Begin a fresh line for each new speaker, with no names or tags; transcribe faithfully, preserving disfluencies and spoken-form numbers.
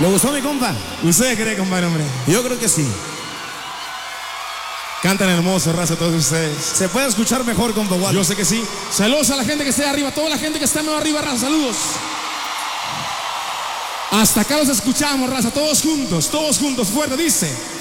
¿Le gustó mi compa?
¿Usted cree, compadre, hombre?
Yo creo que sí.
Cantan hermoso, raza, todos ustedes.
Se puede escuchar mejor, compa Waldo.
Yo sé que sí. Saludos a la gente que esté arriba, toda la gente que está más arriba, raza, saludos. Hasta acá los escuchamos, raza, todos juntos, todos juntos, fuerte, dice.